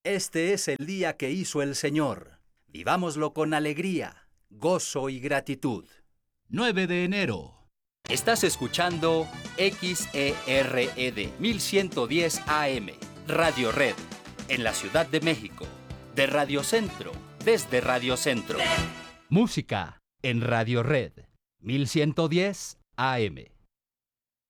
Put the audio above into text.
Este es el día que hizo el Señor. Vivámoslo con alegría, gozo y gratitud. 9 de enero. Estás escuchando XERED 1110 AM, Radio Red, en la Ciudad de México. De Radio Centro, desde Radio Centro. Música en Radio Red 1110 AM.